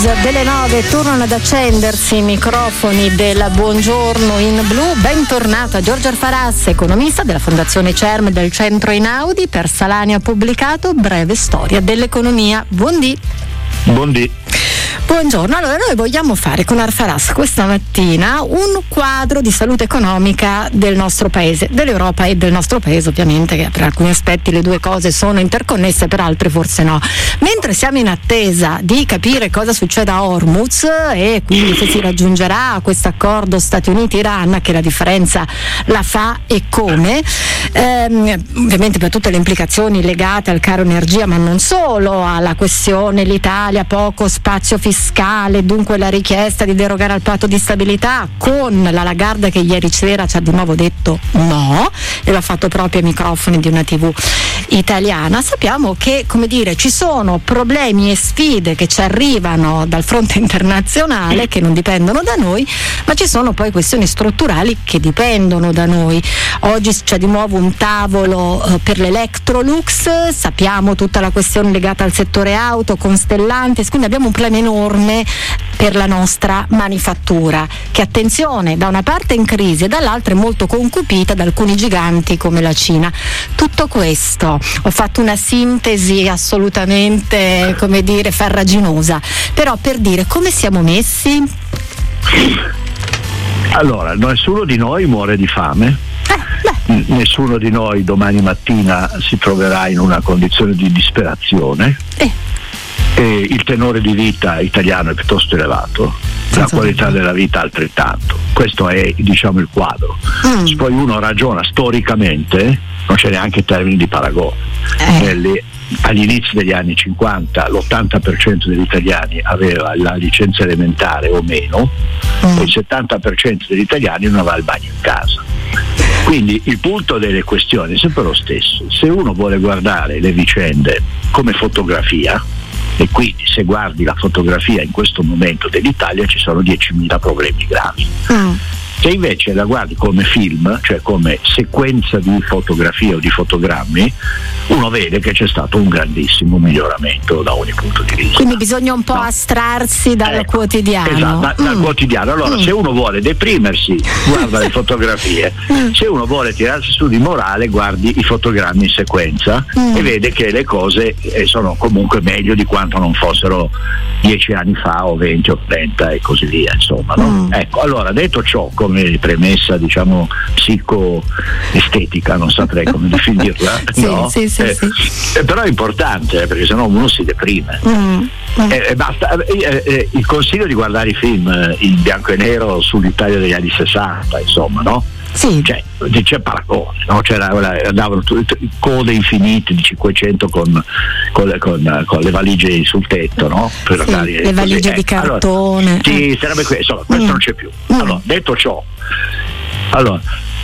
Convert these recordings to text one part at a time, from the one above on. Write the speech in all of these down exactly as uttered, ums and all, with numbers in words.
delle nove tornano ad accendersi i microfoni del Buongiorno in Blu. Bentornata Giorgia Alfaras, economista della Fondazione CERM del Centro Einaudi. Per Salani ha pubblicato Breve storia dell'economia. Buondì. Buondì. Buongiorno, allora noi vogliamo fare con Alfaras questa mattina un quadro di salute economica del nostro paese, dell'Europa e del nostro paese, ovviamente, che per alcuni aspetti le due cose sono interconnesse, per altri forse no. Mentre siamo in attesa di capire cosa succede a Hormuz e quindi se si raggiungerà questo accordo Stati Uniti-Iran, che la differenza la fa e come, ehm, ovviamente per tutte le implicazioni legate al caro energia, ma non solo, alla questione l'Italia poco spazio fiscale, fiscale, dunque la richiesta di derogare al patto di stabilità, con la Lagarde che ieri sera ci ha di nuovo detto no, e l'ha fatto proprio ai microfoni di una tivù italiana. Sappiamo che, come dire, ci sono problemi e sfide che ci arrivano dal fronte internazionale che non dipendono da noi, ma ci sono poi questioni strutturali che dipendono da noi. Oggi c'è di nuovo un tavolo eh, per l'Electrolux, sappiamo tutta la questione legata al settore auto con Stellantis, quindi abbiamo un problema enorme per la nostra manifattura, che, attenzione, da una parte è in crisi e dall'altra è molto concupita da alcuni giganti come la Cina. Tutto questo, ho fatto una sintesi assolutamente, come dire, farraginosa, però per dire come siamo messi. Allora, nessuno di noi muore di fame. Eh, nessuno di noi domani mattina si troverà in una condizione di disperazione. Eh. E il tenore di vita italiano è piuttosto elevato, la qualità della vita altrettanto. Questo è, diciamo, il quadro. Mm. Poi uno ragiona storicamente, non c'è neanche termini di paragone. Eh. Nelle, agli inizi degli anni cinquanta l'ottanta per cento degli italiani aveva la licenza elementare o meno, mm. e il settanta per cento degli italiani non aveva il bagno in casa. Quindi il punto delle questioni è sempre lo stesso. Se uno vuole guardare le vicende come fotografia, e quindi se guardi la fotografia in questo momento dell'Italia ci sono diecimila problemi gravi. Mm. Se invece la guardi come film, cioè come sequenza di fotografie o di fotogrammi, uno vede che c'è stato un grandissimo miglioramento da ogni punto di vista. Quindi bisogna un po' no? astrarsi dal eh, quotidiano. Esatto, da, mm. dal quotidiano. Allora mm. se uno vuole deprimersi, guarda le fotografie, mm. se uno vuole tirarsi su di morale, guardi i fotogrammi in sequenza mm. e vede che le cose eh, sono comunque meglio di quanto non fossero dieci anni fa o venti o trenta e così via, insomma, no? Mm. Ecco, allora, detto ciò, come premessa, diciamo, psicoestetica, non saprei come definirla, sì, no? sì, sì, eh, sì. Eh, però è importante, eh, perché sennò uno si deprime. Mm. Mm. Eh, basta, eh, eh, il consiglio di guardare i film eh, in bianco e nero sull'Italia degli anni sessanta, insomma, no? Sì. Cioè, c'è paragone, no? C'era, andavano code infinite di cinquecento con, con, con, con le valigie sul tetto, no? Per sì, andare, le valigie eh, di cartone. Allora, sì, sarebbe questo, insomma, questo mm. non c'è più. Allora, detto ciò, allora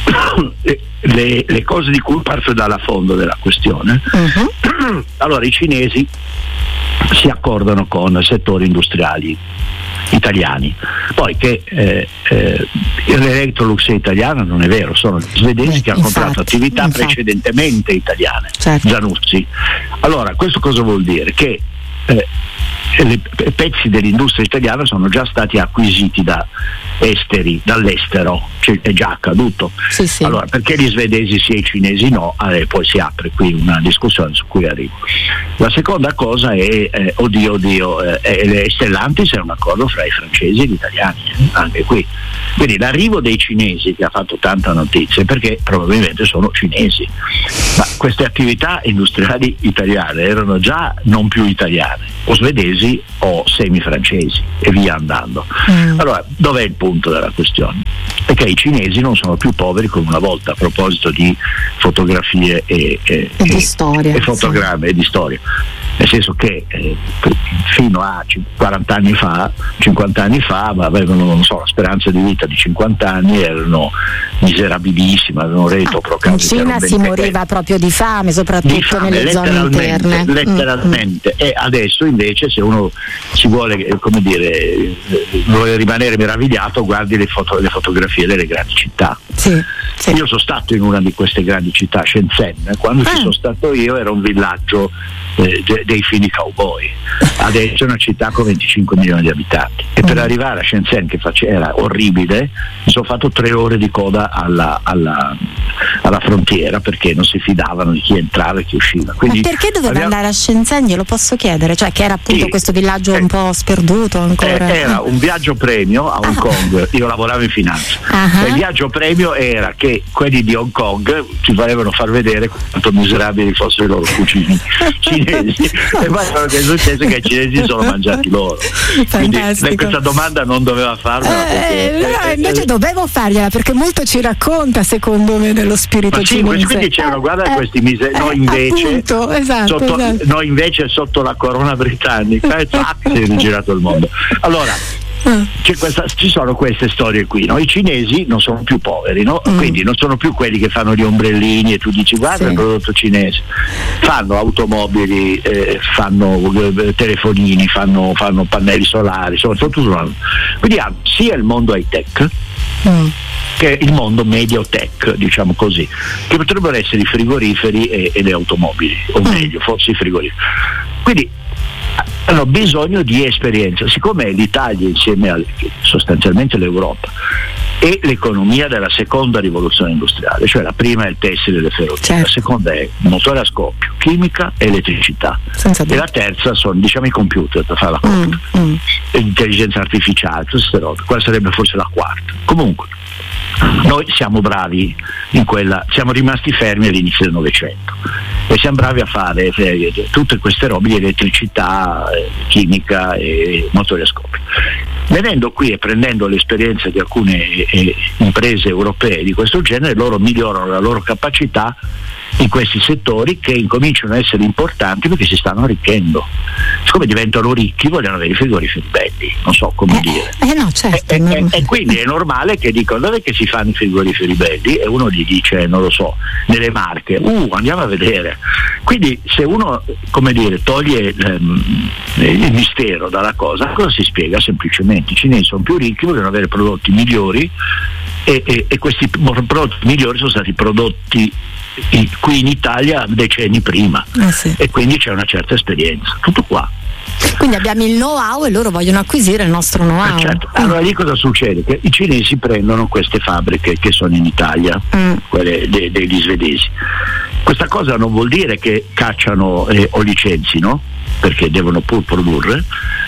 le, le cose di cui parto dalla fondo della questione, uh-huh. allora i cinesi si accordano con settori industriali italiani, poi che eh, eh, l'Electrolux è italiana non è vero, sono gli svedesi Beh, che hanno comprato attività infatti. precedentemente italiane, certo. Zanuzzi. Allora questo cosa vuol dire? Che eh, le pezzi dell'industria italiana sono già stati acquisiti da esteri, dall'estero, cioè è già accaduto. Sì, sì. Allora perché gli svedesi sì e i cinesi no? Eh, poi si apre qui una discussione su cui arrivo. La seconda cosa è eh, oddio oddio eh, Stellantis è un accordo fra i francesi e gli italiani, eh, anche qui. Quindi l'arrivo dei cinesi, che ha fatto tanta notizia, perché probabilmente sono cinesi, ma queste attività industriali italiane erano già non più italiane, o svedesi o semi-francesi e via andando. Mm. Allora, dov'è il punto della questione? Perché i cinesi non sono più poveri come una volta, a proposito di fotografie e, e, e di storia, e fotogrammi sì. e di storia. Nel senso che eh, fino a quaranta anni fa, cinquanta anni fa, avevano, non so, la speranza di vita di cinquanta anni, erano miserabilissime, avevano reddito pro ah, in Cina si moriva proprio di fame, soprattutto di fame, nelle zone interne. Letteralmente. Mm. E adesso invece, se uno si vuole, come dire, vuole rimanere meravigliato, guardi le, foto, le fotografie delle grandi città. Sì, sì. Io sono stato in una di queste grandi città, Shenzhen, quando ah. ci sono stato io era un villaggio eh, de- dei fini cowboy, adesso è una città con venticinque milioni di abitanti e per mm. arrivare a Shenzhen, che face- era orribile, mi sono fatto tre ore di coda alla, alla, alla frontiera perché non si fidavano di chi entrava e chi usciva. Quindi, ma perché doveva abbiamo... andare a Shenzhen? Glielo posso chiedere? Cioè che era appunto sì, questo villaggio eh, un po' sperduto ancora? Eh, era un viaggio premio a Hong ah. Kong, io lavoravo in finanza. Uh-huh. Il viaggio premio era che quelli di Hong Kong ci volevano far vedere quanto miserabili fossero i loro cucini cinesi e poi quello che è successo è che i cinesi sono mangiati loro. Quindi lei questa domanda non doveva farla. Eh, no, invece eh, dovevo fargliela perché molto ci racconta secondo me dello spirito sì, cinese. Quindi dicevano, guarda eh, questi miseri, noi invece appunto, esatto, sotto, esatto. noi invece sotto la corona britannica e tac, si è rigirato il mondo. Allora C'è questa, ci sono queste storie qui, no? I cinesi non sono più poveri, no? Mm. Quindi non sono più quelli che fanno gli ombrellini e tu dici guarda sì. il prodotto cinese, fanno automobili, eh, fanno eh, telefonini, fanno, fanno pannelli solari, soprattutto quindi hanno sia il mondo high tech mm. che il mondo medio tech, diciamo così, che potrebbero essere i frigoriferi e, e le automobili, o mm. meglio forse i frigoriferi. Quindi hanno bisogno di esperienza, siccome l'Italia insieme a sostanzialmente l'Europa e l'economia della seconda rivoluzione industriale, cioè la prima è il tessile e le ferrovie, certo. la seconda è motore a scoppio, chimica e elettricità, e la terza sono diciamo i computer per fare la conta, mm, mm. l'intelligenza artificiale, queste robe, quella sarebbe forse la quarta. Comunque noi siamo bravi in quella, siamo rimasti fermi all'inizio del Novecento e siamo bravi a fare eh, tutte queste robe di elettricità, eh, chimica e motori a scoppio. Venendo qui e prendendo l'esperienza di alcune eh, imprese europee di questo genere, loro migliorano la loro capacità in questi settori che incominciano a essere importanti perché si stanno arricchendo. Siccome diventano ricchi vogliono avere i frigoriferi belli, non so come eh, dire. Eh no, certo, e, no. E, e quindi è normale che dicono dove che si fanno i frigoriferi belli e uno gli dice, non lo so, nelle Marche, uh andiamo a vedere. Quindi se uno, come dire, toglie ehm, il mistero dalla cosa, cosa si spiega? Semplicemente i cinesi sono più ricchi, vogliono avere prodotti migliori e, e, e questi prodotti migliori sono stati prodotti qui in Italia decenni prima eh sì. e quindi c'è una certa esperienza, tutto qua. Quindi abbiamo il know-how e loro vogliono acquisire il nostro know-how. Eh certo. Allora lì cosa succede? Che i cinesi prendono queste fabbriche che sono in Italia, mm. quelle de- degli svedesi. Questa cosa non vuol dire che cacciano eh, o licenzino, perché devono pur produrre.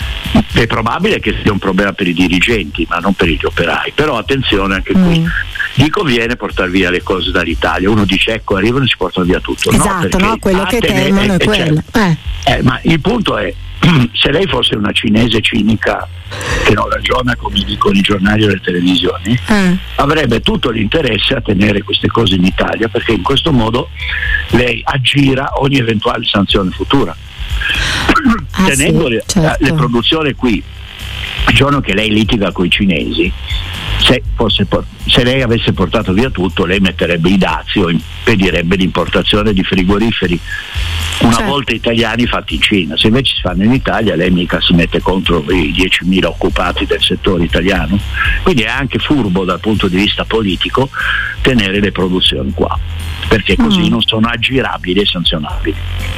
È probabile che sia un problema per i dirigenti ma non per gli operai, però attenzione anche qui, mm. gli conviene portare via le cose dall'Italia. Uno dice ecco arrivano e si portano via tutto, esatto, no, no? Quello che Atene, temono è eh, quello certo. eh. Eh, ma il punto è se lei fosse una cinese cinica che non ragiona come dicono i giornali o le televisioni, mm. avrebbe tutto l'interesse a tenere queste cose in Italia perché in questo modo lei aggira ogni eventuale sanzione futura. Ah, tenendo sì, le, certo. le produzioni qui, il giorno che lei litiga con i cinesi, se, fosse, se lei avesse portato via tutto, lei metterebbe i dazi o impedirebbe l'importazione di frigoriferi una certo. volta italiani fatti in Cina. Se invece si fanno in Italia, lei mica si mette contro i diecimila occupati del settore italiano. Quindi è anche furbo dal punto di vista politico tenere le produzioni qua, perché così mm. non sono aggirabili e sanzionabili.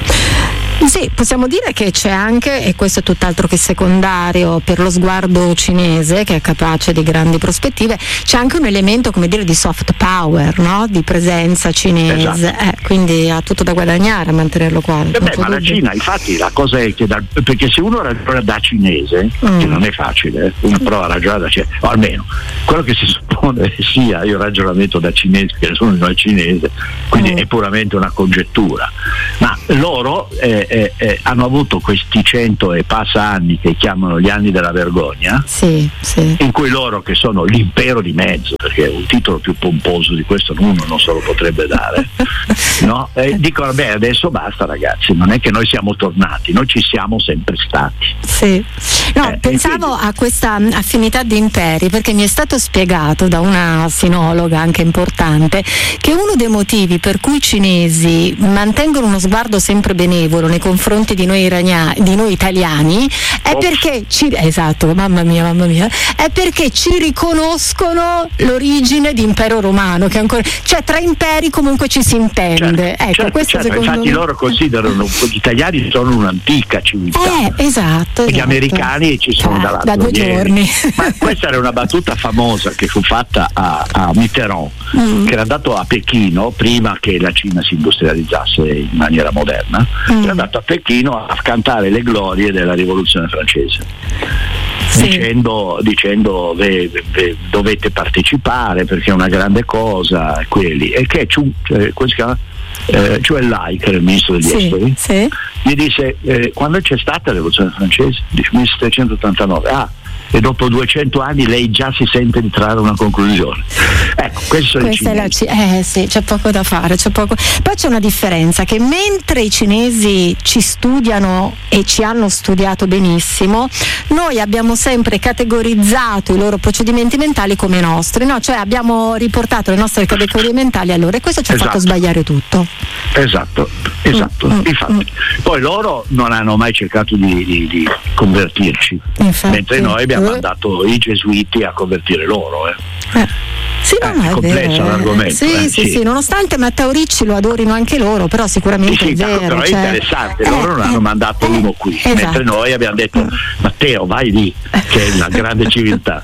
Sì, possiamo dire che c'è anche, e questo è tutt'altro che secondario per lo sguardo cinese che è capace di grandi prospettive, c'è anche un elemento come dire di soft power, no? Di presenza cinese, esatto. eh, quindi ha tutto da guadagnare a mantenerlo qua. Eh beh, ma la Cina, infatti la cosa è che da, perché se uno ragiona da cinese, mm. che non è facile, uno prova a ragionare da cinese, o almeno quello che si suppone sia il ragionamento da cinese, che nessuno non è cinese, quindi mm. è puramente una congettura, ma loro eh, Eh, eh, hanno avuto questi cento e passa anni che chiamano gli anni della vergogna, sì, sì. in cui loro che sono l'impero di mezzo, perché un titolo più pomposo di questo uno non se lo potrebbe dare, no? Eh, dicono beh adesso basta ragazzi, non è che noi siamo tornati, noi ci siamo sempre stati. Sì. No, eh, pensavo quindi... a questa affinità di imperi perché mi è stato spiegato da una sinologa anche importante che uno dei motivi per cui i cinesi mantengono uno sguardo sempre benevolo nei nei confronti di noi irania, di noi italiani è oh. perché ci, esatto, mamma mia, mamma mia, è perché ci riconoscono l'origine di impero romano, che ancora, cioè tra imperi comunque ci si intende. Certo, ecco, certo, questo certo, secondo infatti me... loro considerano gli italiani sono un'antica civiltà. Eh, esatto, e gli esatto. americani ci sono eh, dall'altro da due ieri. giorni. Ma questa era una battuta famosa che fu fatta a, a Mitterrand, mm. che era andato a Pechino prima che la Cina si industrializzasse in maniera moderna, mm. era andato a Pechino a cantare le glorie della rivoluzione francese, sì. dicendo, dicendo ve, ve, dovete partecipare perché è una grande cosa, quelli, e che Ciu, eh, come si chiama? Eh, cioè Lai, che era il ministro degli sì, esteri, sì. gli disse eh, quando c'è stata la rivoluzione francese? Dice millesettecentottantanove. Ah, e dopo duecento anni lei già si sente di trarre una conclusione. Ecco, questo è il cinese. Eh sì, c'è poco da fare, c'è poco. Poi c'è una differenza, che mentre i cinesi ci studiano e ci hanno studiato benissimo, noi abbiamo sempre categorizzato i loro procedimenti mentali come nostri, no? Cioè abbiamo riportato le nostre categorie mentali a loro, e questo ci ha esatto. fatto sbagliare tutto. Esatto, esatto. Mm, Infatti, mm. poi loro non hanno mai cercato di, di, di convertirci, Infatti. mentre noi abbiamo mandato i gesuiti a convertire loro. Eh. Eh. Sì, eh, no, è complesso l'argomento. Sì, eh, sì, sì, sì, nonostante Matteo Ricci lo adorino anche loro, però sicuramente sì, sì, è vero. Però cioè... è interessante, eh, loro non eh, hanno mandato eh, uno qui, esatto. mentre noi abbiamo detto Matteo vai lì, che è la grande civiltà.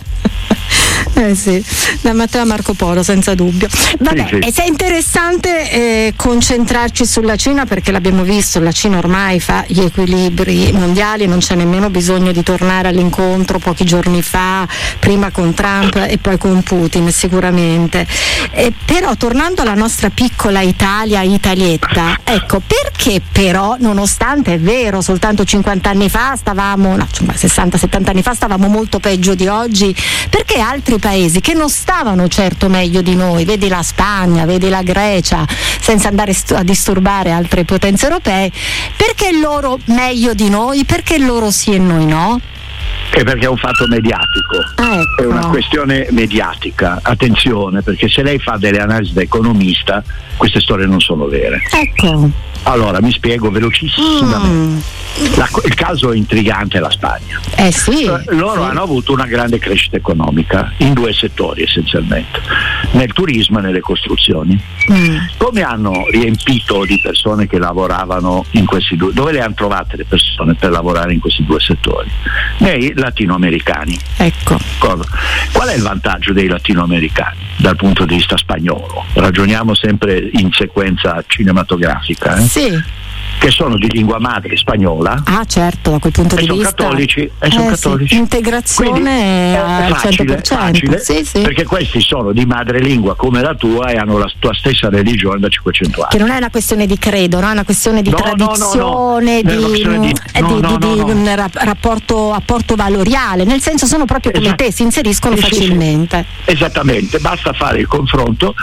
Eh sì, da Matteo a Marco Polo, senza dubbio. Vabbè, sì, sì. ed è interessante eh, concentrarci sulla Cina, perché l'abbiamo visto, la Cina ormai fa gli equilibri mondiali, non c'è nemmeno bisogno di tornare all'incontro pochi giorni fa, prima con Trump e poi con Putin sicuramente. Eh, però tornando alla nostra piccola Italia, Italietta, ecco, perché però, nonostante è vero, soltanto cinquanta anni fa stavamo, no, sessanta settanta anni fa stavamo molto peggio di oggi, perché altri paesi che non stavano certo meglio di noi, vedi la Spagna, vedi la Grecia, senza andare a disturbare altre potenze europee, perché loro meglio di noi, perché loro sì e noi no? È perché è un fatto mediatico, ah, ecco. È una questione mediatica, attenzione, perché se lei fa delle analisi da economista queste storie non sono vere. Ecco. Allora mi spiego velocissimamente. Mm. La, il caso intrigante è la Spagna. Eh sì. Loro sì. hanno avuto una grande crescita economica in due settori essenzialmente, nel turismo e nelle costruzioni. Mm. Come hanno riempito di persone che lavoravano in questi due? Dove le hanno trovate le persone per lavorare in questi due settori? Nei latinoamericani. Ecco. Cosa? Qual è il vantaggio dei latinoamericani dal punto di vista spagnolo? Ragioniamo sempre in sequenza cinematografica. Eh? Sì. Che sono di lingua madre spagnola. Ah certo, da quel punto e di sono vista cattolici, e sono eh, cattolici. Sì. Integrazione al facile, cento per cento. Facile, sì, sì. perché questi sono di madrelingua come la tua e hanno la tua stessa religione da cinquecento anni. Che non è una questione di credo, no? È una questione di no, tradizione, no, no, no. di, di, no, di, no, di, no, di no. un rapporto, apporto valoriale, nel senso sono proprio come esatto. te, si inseriscono sì, facilmente. Sì, sì. Esattamente, basta fare il confronto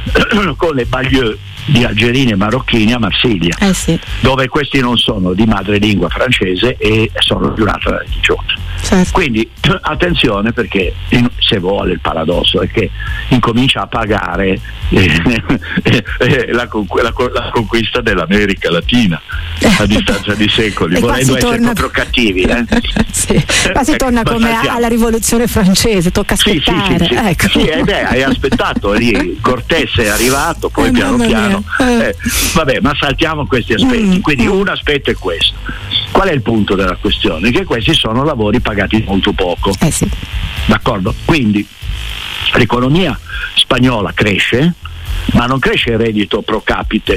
con le banlieue di algerini e marocchini a Marsiglia, eh sì. dove questi non sono di madrelingua francese e sono di un'altra religione. Certo. Quindi attenzione, perché in, se vuole il paradosso è che incomincia a pagare eh, eh, la, la, la conquista dell'America Latina a distanza di secoli, volendo essere torna... proprio cattivi. Eh? sì. Ma si torna come a, alla rivoluzione francese, tocca aspettare. Sì, sì, sì, sì. Ecco. sì eh beh, hai aspettato, lì Cortés è arrivato, poi eh, piano piano. Eh. Eh, vabbè, ma saltiamo questi aspetti. Mm, Quindi mm. un aspetto è questo. Qual è il punto della questione? Che questi sono lavori pagati molto poco. Eh sì. D'accordo? Quindi l'economia spagnola cresce, ma non cresce il reddito pro capite,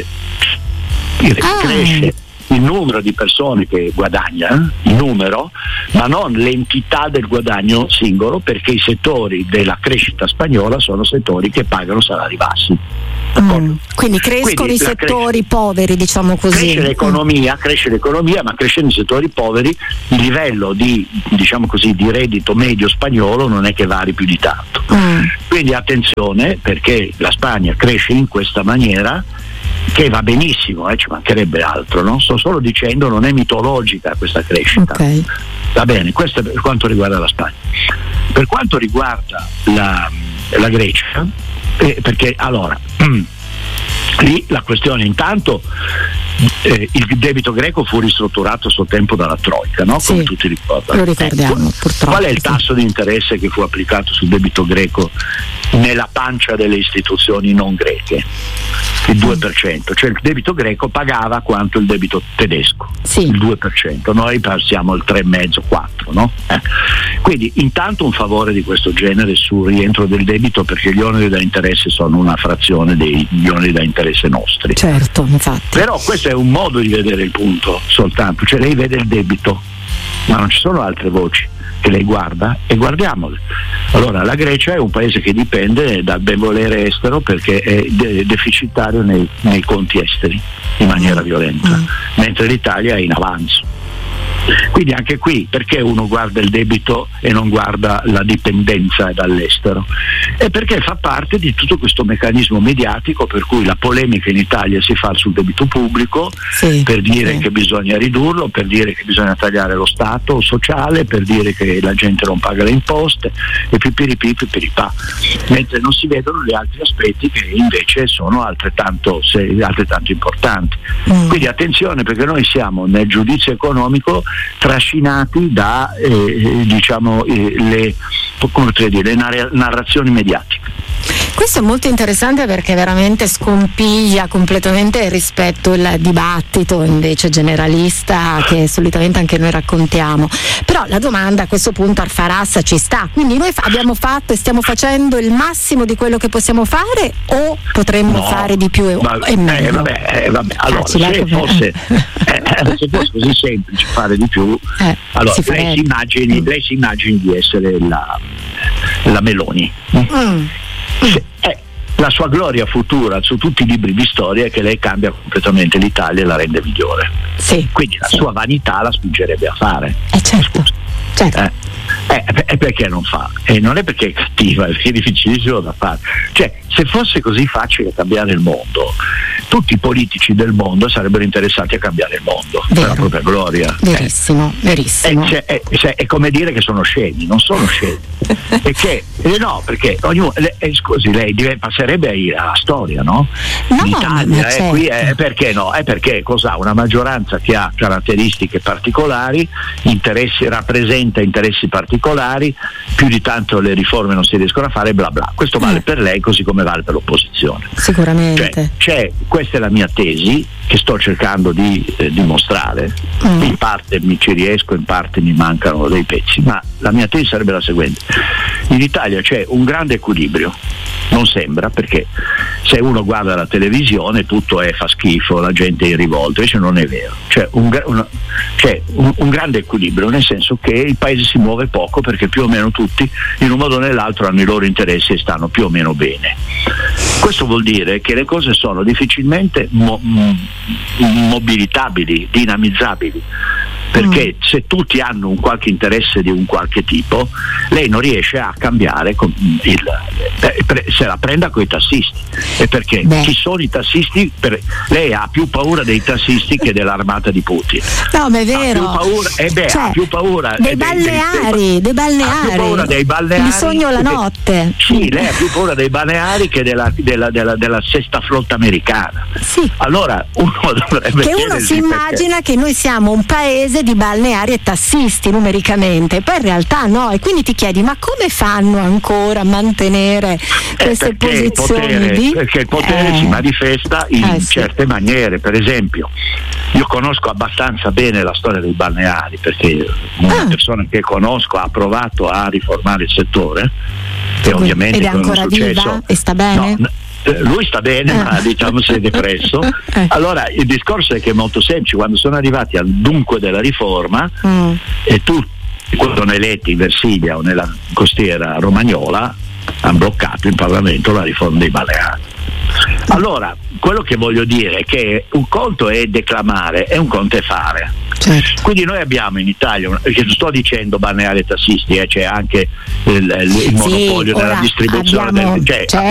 ah. cresce il numero di persone che guadagna, il numero, ma non l'entità del guadagno singolo, perché i settori della crescita spagnola sono settori che pagano salari bassi. Mm. Quindi crescono Quindi i settori cresce, poveri, diciamo così. Cresce l'economia, mm. cresce l'economia, ma crescendo i settori poveri il livello di, diciamo così, di reddito medio spagnolo non è che vari più di tanto. Mm. Quindi attenzione, perché la Spagna cresce in questa maniera, che va benissimo, eh, ci mancherebbe altro, no? Sto solo dicendo, non è mitologica questa crescita. Okay. Va bene, questo è per quanto riguarda la Spagna. Per quanto riguarda la, la Grecia, eh, perché allora lì la questione intanto eh, il debito greco fu ristrutturato a suo tempo dalla Troika, no? Come sì, tutti ricordano. Lo ricordiamo, eh, purtroppo. Qual è il sì. tasso di interesse che fu applicato sul debito greco nella pancia delle istituzioni non greche? Il due per cento, cioè il debito greco pagava quanto il debito tedesco, sì. il due per cento, noi passiamo al tre virgola cinque quattro, no? Eh. Quindi intanto un favore di questo genere sul rientro del debito, perché gli oneri da interesse sono una frazione degli oneri da interesse nostri. Certo, infatti. Però questo è un modo di vedere il punto soltanto, cioè lei vede il debito, ma non ci sono altre voci che lei guarda, e guardiamole. Allora la Grecia è un paese che dipende dal benvolere estero perché è de- deficitario nei, nei conti esteri in maniera violenta, mm. mentre l'Italia è in avanzo. Quindi anche qui perché uno guarda il debito e non guarda la dipendenza dall'estero? È perché fa parte di tutto questo meccanismo mediatico per cui la polemica in Italia si fa sul debito pubblico, sì, per dire sì. che bisogna ridurlo, per dire che bisogna tagliare lo Stato sociale, per dire che la gente non paga le imposte e pipiripi pipiripà, mentre non si vedono gli altri aspetti che invece sono altrettanto, se, altrettanto importanti. Mm. Quindi attenzione, perché noi siamo nel giudizio economico trascinati da eh, diciamo eh, le, come dire, le nar- narrazioni mediatiche. Questo è molto interessante perché veramente scompiglia completamente rispetto al dibattito invece generalista che solitamente anche noi raccontiamo. Però la domanda a questo punto al Faras ci sta, quindi noi abbiamo fatto e stiamo facendo il massimo di quello che possiamo fare o potremmo no, fare di più e, ma, e meglio? Eh, vabbè, eh, vabbè. Allora, se fosse, eh, se fosse così semplice fare di più, eh, allora si lei, si immagini, lei si immagini di essere la, la Meloni. Mm. Eh, la sua gloria futura su tutti i libri di storia è che lei cambia completamente l'Italia e la rende migliore. Sì, quindi la sì. sua vanità la spingerebbe a fare. Eh certo, certo. Eh, eh, e perché non fa? E non è perché è cattiva, è perché è difficilissimo da fare. Cioè, se fosse così facile cambiare il mondo, tutti i politici del mondo sarebbero interessati a cambiare il mondo. Vero. Per la propria gloria. Verissimo, eh. verissimo. È, cioè, è, cioè, è come dire che sono scemi, non sono scemi. Perché? Eh no, perché ognuno, eh, scusi, lei deve, passerebbe alla storia, no? No, l'Italia, eh, certo. qui è perché no? È perché cos'ha? Una maggioranza che ha caratteristiche particolari, interessi, rappresenta interessi particolari, più di tanto le riforme non si riescono a fare, bla bla. Questo vale eh. per lei così come vale per l'opposizione. Sicuramente. Cioè, c'è, questa è la mia tesi che sto cercando di eh, dimostrare. Mm. In parte mi ci riesco, in parte mi mancano dei pezzi, ma la mia tesi sarebbe la seguente: in Italia c'è un grande equilibrio, non sembra, perché se uno guarda la televisione tutto è fa schifo, la gente è in rivolta, invece non è vero. C'è un, una, c'è un, un grande equilibrio, nel senso che il paese si muove poco perché più o meno tutti in un modo o nell'altro hanno i loro interessi e stanno più o meno bene. Questo vuol dire che le cose sono difficilmente mo- mobilitabili, dinamizzabili, perché mm. se tutti hanno un qualche interesse di un qualche tipo, lei non riesce a cambiare con il, eh, se la prenda coi tassisti. E perché? Beh. Chi sono i tassisti? Per, lei ha più paura dei tassisti che dell'armata di Putin. No, ma è vero. Ha più paura, eh beh, cioè, ha più paura dei, dei balneari, dei, dei balneari. Ha più paura dei balneari. Mi sogno la notte. Sì, lei ha più paura dei balneari che della, della, della, della sesta flotta americana. Sì. Allora uno dovrebbe che uno si immagina perché. Che noi siamo un paese di balneari e tassisti numericamente, poi in realtà no, e quindi ti chiedi ma come fanno ancora a mantenere eh, queste posizioni? Il potere, di... Perché il potere eh. si manifesta in eh, sì. certe maniere. Per esempio, io conosco abbastanza bene la storia dei balneari, perché una ah. persona che conosco ha provato a riformare il settore e ovviamente ed è ancora è successo, viva e sta bene? No, lui sta bene, eh. ma diciamo si è depresso. eh. Allora il discorso è che è molto semplice: quando sono arrivati al dunque della riforma mm. e tutti sono eletti in Versilia o nella costiera romagnola, hanno bloccato in Parlamento la riforma dei balneari. Allora quello che voglio dire è che un conto è declamare e un conto è fare. Certo. Quindi noi abbiamo in Italia, che sto dicendo balneari e tassisti, eh, c'è anche il, il monopolio sì, della distribuzione abbiamo, del, cioè, certo.